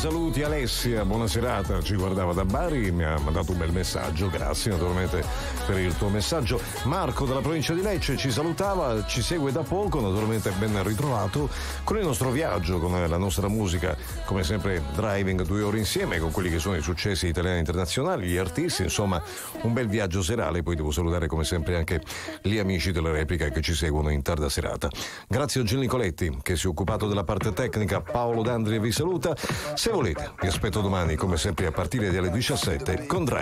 saluti Alessia, buona serata, ci guardava da Bari, mi ha mandato un bel messaggio, grazie naturalmente per il tuo messaggio. Marco dalla provincia di Lecce ci salutava, ci segue da poco, naturalmente ben ritrovato con il nostro viaggio, con la nostra musica, come sempre driving 2 ore insieme con quelli che sono i successi italiani e internazionali, gli artisti, insomma un bel viaggio serale. Poi devo salutare come sempre anche gli amici della replica che ci seguono in tarda serata. Grazie a Gil Nicoletti che si è occupato della parte tecnica, Paolo D'Andria vi saluta. Se volete, vi aspetto domani come sempre a partire dalle 17 con Drive.